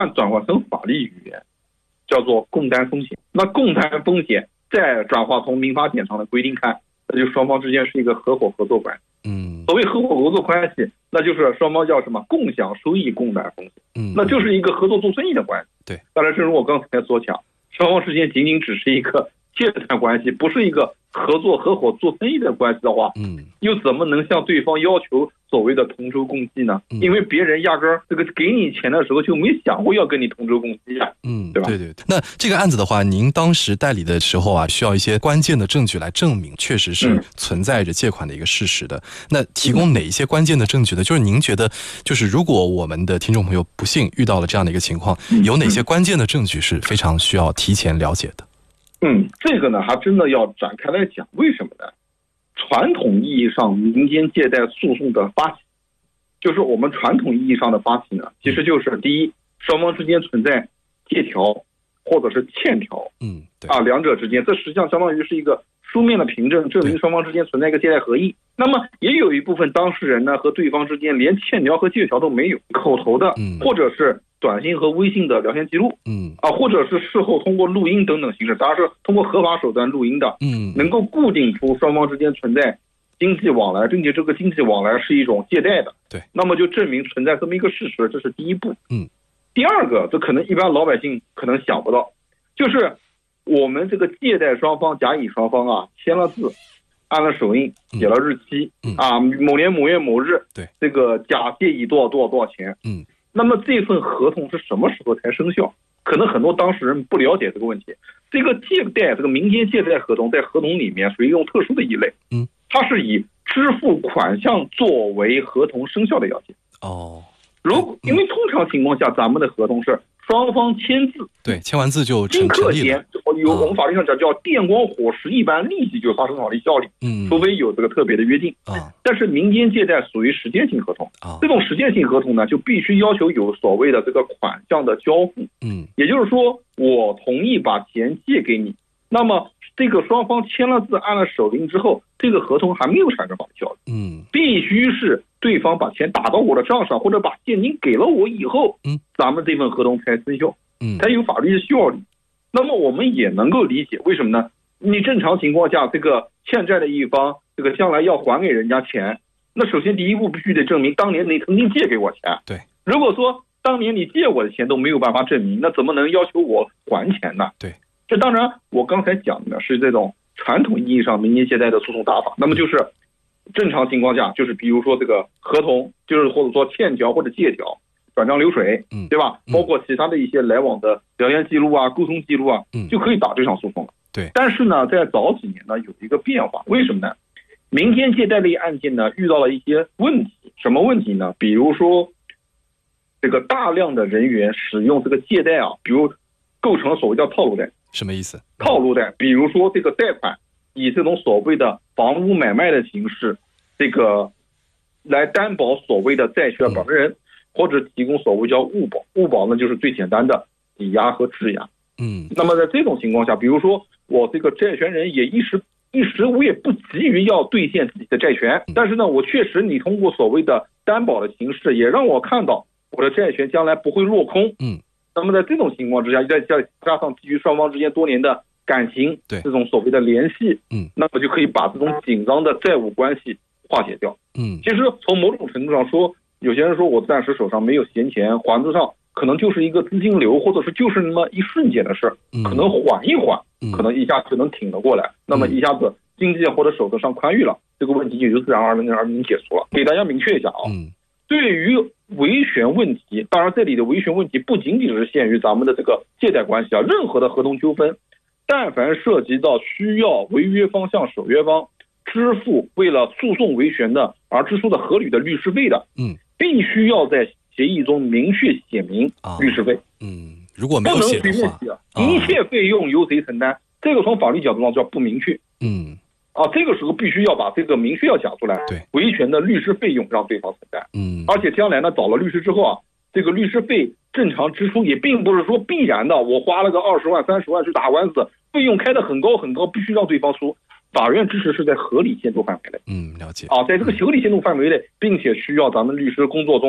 转化成法律语言，叫做共担风险。那共担风险再转化从民法典上的规定看，那就双方之间是一个合伙合作关系。所谓合伙合作关系，那就是双方叫什么？共享收益，共担风险。那就是一个合作做生意的关系。 对， 当然，正如我刚才所讲，双方之间仅仅只是一个借贷关系，不是一个合作合伙做生意的关系的话，又怎么能向对方要求所谓的同舟共济呢？因为别人压根儿这个给你钱的时候就没想过要跟你同舟共济啊，对吧？ 对。那这个案子的话，您当时代理的时候啊，需要一些关键的证据来证明确实是存在着借款的一个事实的。那提供哪一些关键的证据呢？就是您觉得，就是如果我们的听众朋友不幸遇到了这样的一个情况，有哪些关键的证据是非常需要提前了解的？ 这个呢还真的要展开来讲。为什么呢？传统意义上民间借贷诉讼的发起，就是我们传统意义上的发起呢，其实就是第一，双方之间存在借条或者是欠条，两者之间，这实际上相当于是一个书面的凭证，证明双方之间存在一个借贷合意。那么也有一部分当事人呢和对方之间连欠条和借条都没有，口头的，或者是短信和微信的聊天记录，或者是事后通过录音等等形式，当然是通过合法手段录音的，能够固定出双方之间存在经济往来，并且这个经济往来是一种借贷的， 对， 那么就证明存在这么一个事实，这是第一步。第二个，这可能一般老百姓可能想不到，就是我们这个借贷双方甲乙双方啊签了字，按了手印，写了日期，某年某月某日， 对， 这个甲借乙多少钱，那么这份合同是什么时候才生效？可能很多当事人不了解这个问题。这个借贷，这个民间借贷合同在合同里面属于一种特殊的一类，它是以支付款项作为合同生效的要件。因为通常情况下，咱们的合同是双方签字， 对，签完字就成立了。 我们法律上讲叫电光火石一般，立即就发生法律效力，除非有这个特别的约定。但是民间借贷属于实践性合同，这种实践性合同呢，就必须要求有所谓的这个款项的交付。也就是说，我同意把钱借给你，那么这个双方签了字，按了手印之后，这个合同还没有产生法律效力。必须是对方把钱打到我的账上，或者把现金给了我以后，咱们这份合同才生效，才有法律的效力。那么我们也能够理解，为什么呢？你正常情况下，这个欠债的一方，这个将来要还给人家钱，那首先第一步必须得证明当年你曾经借给我钱。 对， 如果说当年你借我的钱都没有办法证明，那怎么能要求我还钱呢？ 对， 这当然我刚才讲的是这种传统意义上民间借贷的诉讼打法。那么就是正常情况下，就是比如说这个合同，就是或者说欠条或者借条，转账流水，对吧？包括其他的一些来往的聊天记录啊、沟通记录啊，就可以打这场诉讼了。 对。 但是呢，在早几年呢，有一个变化，为什么呢？民间借贷类案件呢，遇到了一些问题。什么问题呢？比如说，这个大量的人员使用这个借贷啊，比如构成了所谓叫套路贷。 什么意思？ 套路贷，比如说这个贷款以这种所谓的房屋买卖的形式，这个来担保所谓的债权本人，或者提供所谓叫物保。物保呢，就是最简单的抵押和质押。那么在这种情况下，比如说我这个债权人也一时我也不急于要兑现自己的债权，但是呢，我确实你通过所谓的担保的形式，也让我看到我的债权将来不会落空。那么在这种情况之下，再加上基于双方之间多年的感情，这种所谓的联系，那么就可以把这种紧张的债务关系化解掉。其实从某种程度上说，有些人说我暂时手上没有闲钱，还得上，可能就是一个资金流，或者是就是那么一瞬间的事，可能缓一缓，可能一下就能挺得过来，那么一下子经济或者手头上宽裕了，这个问题也就自然而然解除了。给大家明确一下啊，对于维权问题，当然这里的维权问题不仅仅是限于咱们的这个借贷关系啊，任何的合同纠纷，但凡涉及到需要违约方向守约方支付为了诉讼维权的而支出的合理的律师费的，必须要在协议中明确写明律师费。 如果没有写的话， 一切费用由谁承担，这个从法律角度上叫不明确。这个时候必须要把这个明确要讲出来， 对， 维权的律师费用让对方承担。而且将来呢，找了律师之后啊，这个律师费正常支出也并不是说必然的，我花了个20万30万去打官司，费用开得很高很高，必须让对方出。法院支持是在合理限度范围内。 了解。 在这个合理限度范围内，并且需要咱们律师工作中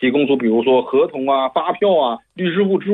提供出比如说合同啊、发票啊、律师物之